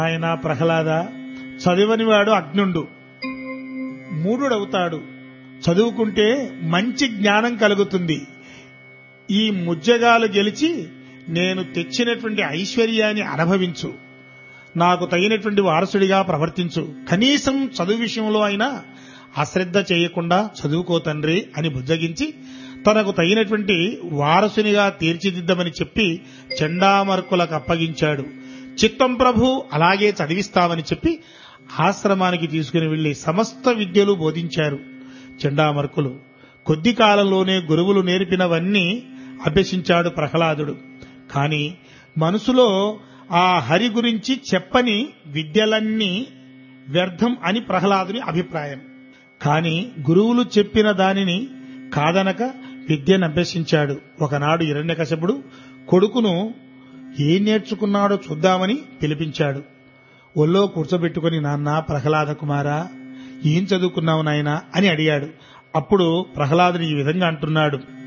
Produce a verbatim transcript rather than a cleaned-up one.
ఆయన ప్రహ్లాద, చదువనివాడు అజ్ఞుండు, మూఢుడవుతాడు. చదువుకుంటే మంచి జ్ఞానం కలుగుతుంది. ఈ ముజ్జగాలు గెలిచి నేను తెచ్చినటువంటి ఐశ్వర్యాన్ని అనుభవించు, నాకు తగినటువంటి వారసుడిగా ప్రవర్తించు, కనీసం చదువు విషయంలో అయినా అశ్రద్ధ చేయకుండా చదువుకో తండ్రి అని బుజ్జగించి తనకు తగినటువంటి వారసునిగా తీర్చిదిద్దమని చెప్పి చండామర్కులకు అప్పగించాడు. చిత్తం ప్రభు అలాగే చదివిస్తామని చెప్పి ఆశ్రమానికి తీసుకుని వెళ్లి సమస్త విద్యలు బోధించారు చండామర్కులు. కొద్ది కాలంలోనే గురువులు నేర్పినవన్నీ అభ్యసించాడు ప్రహ్లాదుడు. కాని మనసులో ఆ హరి గురించి చెప్పని విద్యలన్నీ వ్యర్థం అని ప్రహ్లాదుని అభిప్రాయం. కాని గురువులు చెప్పిన దానిని కాదనక విద్యను అభ్యసించాడు. ఒకనాడు హిరణ్యకశపుడు కొడుకును ఏం నేర్చుకున్నాడో చూద్దామని పిలిపించాడు. ఒళ్ళో కూర్చోబెట్టుకుని, నాన్న ప్రహ్లాద కుమారా, ఏం చదువుకున్నావు నాయనా అని అడిగాడు. అప్పుడు ప్రహ్లాదుని ఈ విధంగా అంటున్నాడు.